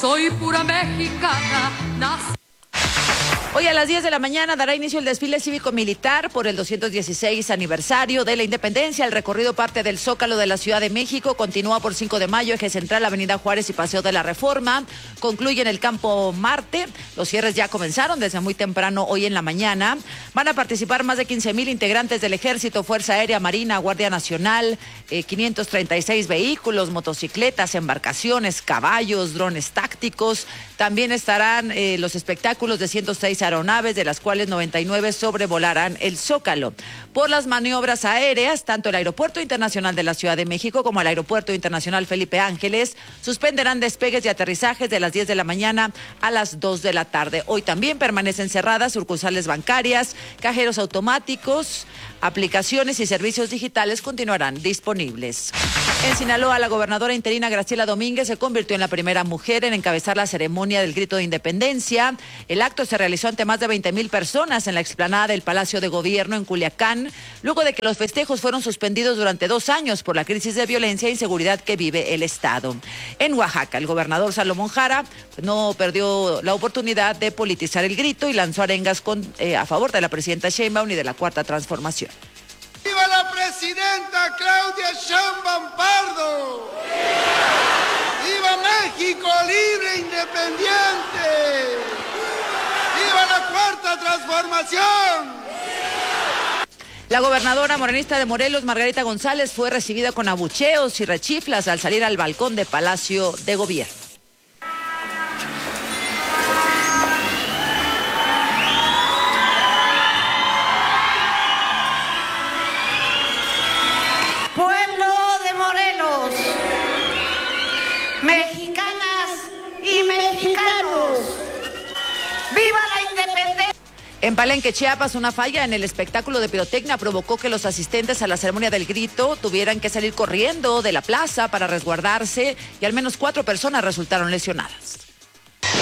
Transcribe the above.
soy pura mexicana, Hoy a las 10 de la mañana dará inicio el desfile cívico-militar por el 216 aniversario de la independencia. El recorrido parte del Zócalo de la Ciudad de México, continúa por 5 de Mayo, Eje Central, Avenida Juárez y Paseo de la Reforma. Concluye en el Campo Marte. Los cierres ya comenzaron desde muy temprano hoy en la mañana. Van a participar más de 15,000 integrantes del Ejército, Fuerza Aérea, Marina, Guardia Nacional, 536 vehículos, motocicletas, embarcaciones, caballos, drones tácticos. También estarán los espectáculos de 106 aeronaves, de las cuales 99 sobrevolarán el Zócalo. Por las maniobras aéreas, tanto el Aeropuerto Internacional de la Ciudad de México como el Aeropuerto Internacional Felipe Ángeles suspenderán despegues y aterrizajes de las 10 de la mañana a las 2 de la tarde. Hoy también permanecen cerradas sucursales bancarias, cajeros automáticos, aplicaciones y servicios digitales continuarán disponibles. En Sinaloa, la gobernadora interina Graciela Domínguez se convirtió en la primera mujer en encabezar la ceremonia del Grito de Independencia. El acto se realizó ante más de 20,000 personas en la explanada del Palacio de Gobierno en Culiacán, luego de que los festejos fueron suspendidos durante 2 años por la crisis de violencia e inseguridad que vive el Estado. En Oaxaca, el gobernador Salomón Jara no perdió la oportunidad de politizar el grito y lanzó arengas a favor de la presidenta Sheinbaum y de la Cuarta Transformación. ¡Viva la presidenta Claudia Sheinbaum Pardo! ¡Viva México libre e independiente! ¡Viva la Cuarta Transformación! La gobernadora morenista de Morelos, Margarita González, fue recibida con abucheos y rechiflas al salir al balcón de Palacio de Gobierno. Pueblo de Morelos, mexicanas y mexicanos, ¡viva la independencia! En Palenque, Chiapas, una falla en el espectáculo de pirotecnia provocó que los asistentes a la ceremonia del grito tuvieran que salir corriendo de la plaza para resguardarse y al menos 4 personas resultaron lesionadas.